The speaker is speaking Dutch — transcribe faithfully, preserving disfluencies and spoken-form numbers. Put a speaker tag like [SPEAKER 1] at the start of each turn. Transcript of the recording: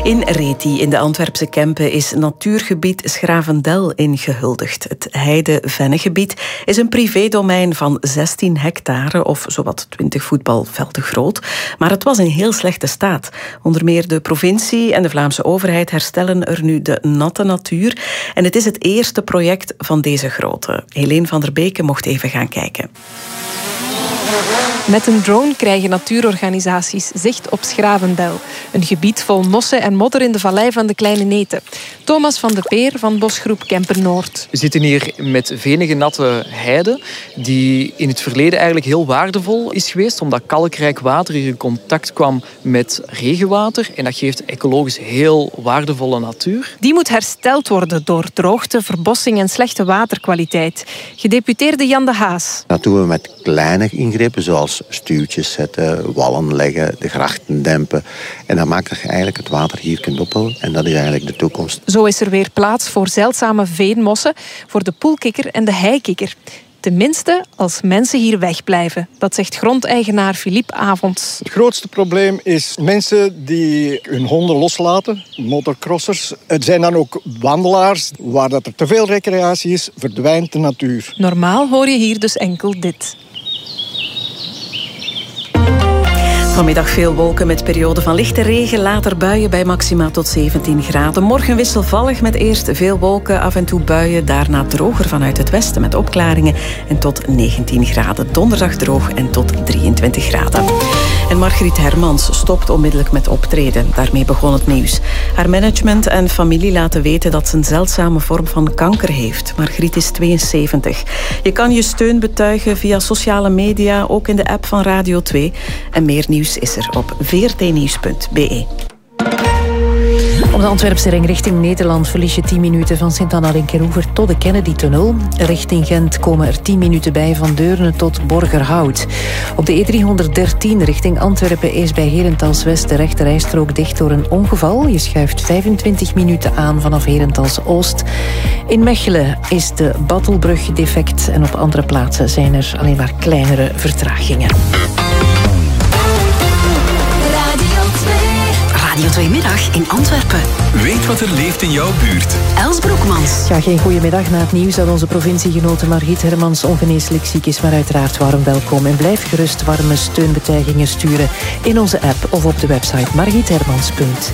[SPEAKER 1] In Reti, in de Antwerpse Kempen, is natuurgebied Schravendel ingehuldigd. Het Heide-Vennegebied is een privédomein van zestien hectare, of zowat twintig voetbalvelden groot. Maar het was in heel slechte staat. Onder meer de provincie en de Vlaamse overheid herstellen er nu de natte natuur. En het is het eerste project van deze grootte. Helene van der Beke mocht even gaan kijken.
[SPEAKER 2] Met een drone krijgen natuurorganisaties zicht op Schravendel. Een gebied vol mossen en modder in de vallei van de Kleine Neten. Thomas van de Peer van bosgroep Kempen Noord.
[SPEAKER 3] We zitten hier met venige natte heide, die in het verleden eigenlijk heel waardevol is geweest, omdat kalkrijk water hier in contact kwam met regenwater. En dat geeft ecologisch heel waardevolle natuur.
[SPEAKER 2] Die moet hersteld worden door droogte, verbossing en slechte waterkwaliteit. Gedeputeerde Jan de Haas.
[SPEAKER 4] Dat doen we met kleine ingrepen, zoals stuwtjes zetten, wallen leggen, de grachten dempen. En dat maakt dat je eigenlijk het water hier kunt ophouden. En dat is eigenlijk de toekomst.
[SPEAKER 2] Zo is er weer plaats voor zeldzame veenmossen, voor de poelkikker en de heikikker. Tenminste, als mensen hier wegblijven. Dat zegt grondeigenaar Philippe Avonds.
[SPEAKER 5] Het grootste probleem is mensen die hun honden loslaten, motocrossers. Het zijn dan ook wandelaars. Waar dat er te veel recreatie is, verdwijnt de natuur.
[SPEAKER 2] Normaal hoor je hier dus enkel dit.
[SPEAKER 1] Vanmiddag veel wolken met perioden van lichte regen, later buien bij maxima tot zeventien graden. Morgen wisselvallig met eerst veel wolken, af en toe buien, daarna droger vanuit het westen met opklaringen en tot negentien graden. Donderdag droog en tot drieëntwintig graden. En Margriet Hermans stopt onmiddellijk met optreden. Daarmee begon het nieuws. Haar management en familie laten weten dat ze een zeldzame vorm van kanker heeft. Margriet is tweeënzeventig. Je kan je steun betuigen via sociale media, ook in de app van Radio twee. En meer nieuws is er op v r t nieuws punt b e.
[SPEAKER 6] Op de Antwerpse ring richting Nederland verlies je tien minuten van Sint-Anna-Linkeroever tot de Kennedy-tunnel. Richting Gent komen er tien minuten bij van Deurne tot Borgerhout. Op de E driehonderddertien richting Antwerpen is bij Herentals-West de rechterrijstrook dicht door een ongeval. Je schuift vijfentwintig minuten aan vanaf Herentals-Oost. In Mechelen is de Battelbrug defect en op andere plaatsen zijn er alleen maar kleinere vertragingen.
[SPEAKER 7] Radio twee Middag in Antwerpen.
[SPEAKER 8] Weet wat er leeft in jouw buurt.
[SPEAKER 7] Els Broekmans.
[SPEAKER 6] Ja, geen goede middag na het nieuws dat onze provinciegenote Margriet Hermans ongeneeslijk ziek is, maar uiteraard warm welkom. En blijf gerust warme steunbetuigingen sturen in onze app of op de website margriethermans punt